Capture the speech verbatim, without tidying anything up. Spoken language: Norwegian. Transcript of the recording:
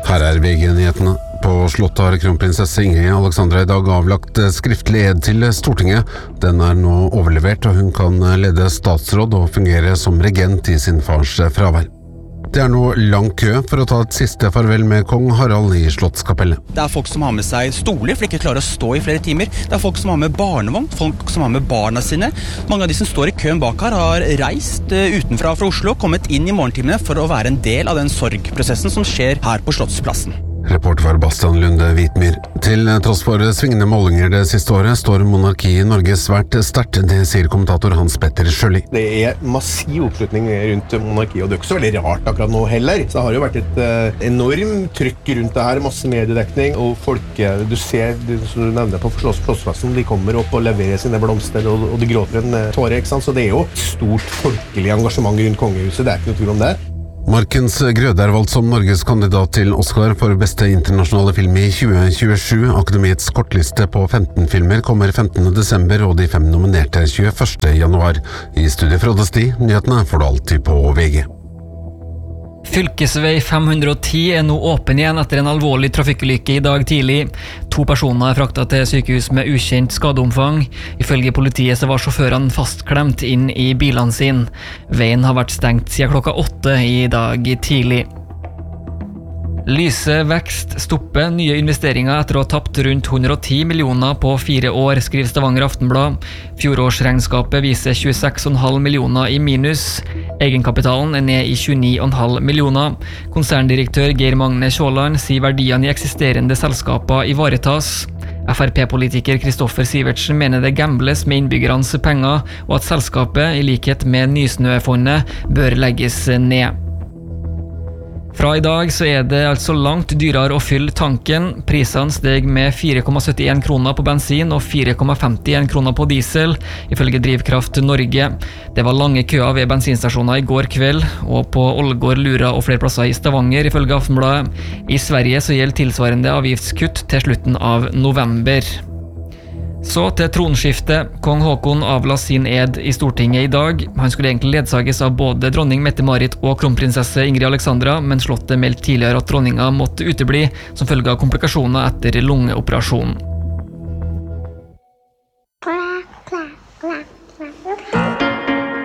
Her er V G-nyhetene. På slottet har kronprinsesse Ingrid Alexandra i dag avlagt skriftlig ed til Stortinget. Den er nå overlevert, og hun kan lede statsråd og fungere som regent i sin fars fravær. Det er nå lang kø for å ta et siste farvel med kong Harald i Slottskapellet. Det er folk som har med seg stoler, for de ikke klarer å stå i flere timer. Det er folk som har med barnevogn, folk som har med barna sine. Mange av de som står i køen bak her har reist utenfra fra Oslo og kommet inn i morgentimene for å være en del av den sorgprosessen som skjer her på Slottsplassen. Reporter var Bastian Lunde Hvitmyr. Til tross for svingende målinger det siste året, står monarkiet i Norge svært sterkt, det sier kommentator Hans Petter Sjøli. Det er massiv oppslutning rundt monarkiet, og det er ikke så veldig rart akkurat nå heller. Så det har jo vært et uh, enormt trykk rundt det her, masse mediedekning, og folk, du ser, som du nevner på Slottsplassen, de kommer opp og leverer sine blomster, og, og de gråter en tåre, ikke sant? Så det er jo et stort folkelig engasjement rundt kongehuset, det er ikke noe tvil om det. Markens Grøde er valgt som Norges kandidat til Oscar for beste internasjonale film i tjue tjuesju. Akademiets kortliste på femten filmer kommer femtende desember, og de fem nominerte tjueførste januar. I studiet Frode Sti, nyhetene får du alltid på V G. Fylkesvei fem hundre og ti er nå åpen igjen etter en alvorlig trafikkulykke i dag tidlig. To personer er fraktet til sykehus med ukjent skadeomfang. Ifølge politiet så var sjåførene fastklemt inn i bilene sine. Veien har vært stengt siden klokka åtte i dag tidlig. Lyse vekst stopper nye investeringer etter å ha tapt rundt hundre og ti millioner på fire år, skriver Stavanger Aftenblad. Fjorårsregnskapet viser tjueseks komma fem millioner i minus. Egenkapitalen er ned i tjueni komma fem millioner. Konserndirektør Geir Magne Sjåland sier verdiene i eksisterende selskaper ivaretas. F R P-politiker Kristoffer Sivertsen mener det gambles med innbyggernes penger, og at selskapet, i likhet med Nysnø-fondet, bør legges ned. Fra i dag så er det altså langt dyrere å fylle tanken. Prisene steg med fire komma syttien kroner på bensin og fire komma femtien kroner på diesel, ifølge Drivkraft Norge. Det var lange køer ved bensinstasjoner i går kveld, og på Ålgård, Lura og flere plasser i Stavanger, ifølge Aftenbladet. I Sverige så gjelder tilsvarende avgiftskutt til slutten av november. Så til tronskiftet. Kong Haakon avla sin ed i Stortinget i dag. Han skulle egentlig ledsages av både dronning Mette-Marit og kronprinsesse Ingrid Alexandra, men slottet meldte tidligere at dronninga måtte utebli som følge av komplikasjoner etter lungeoperasjonen.